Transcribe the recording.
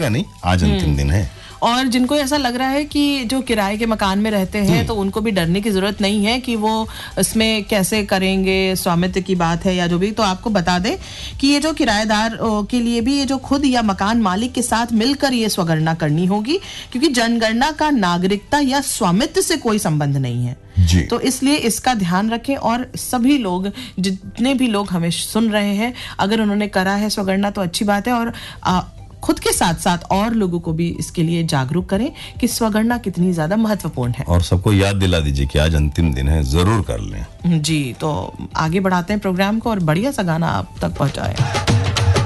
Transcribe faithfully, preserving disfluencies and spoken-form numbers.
मिलेगा नहीं, आज अंतिम दिन है। और जिनको ऐसा लग रहा है कि जो किराए के मकान में रहते हैं तो उनको भी डरने की जरूरत नहीं है कि वो इसमें कैसे करेंगे, स्वामित्व की बात है या जो भी, तो आपको बता दें कि ये जो किराएदार के लिए भी ये जो खुद या मकान मालिक के साथ मिलकर ये स्वगणना करनी होगी, क्योंकि जनगणना का नागरिकता या स्वामित्व से कोई संबंध नहीं है जी। तो इसलिए इसका ध्यान रखें। और सभी लोग, जितने भी लोग हमें सुन रहे हैं, अगर उन्होंने करा है स्वगणना तो अच्छी बात है, और आ, खुद के साथ साथ और लोगों को भी इसके लिए जागरूक करें कि स्वगणना कितनी ज्यादा महत्वपूर्ण है। और सबको याद दिला दीजिए कि आज अंतिम दिन है, जरूर कर लें। जी, तो आगे बढ़ाते हैं प्रोग्राम को और बढ़िया सा गाना आप तक पहुंचाएं।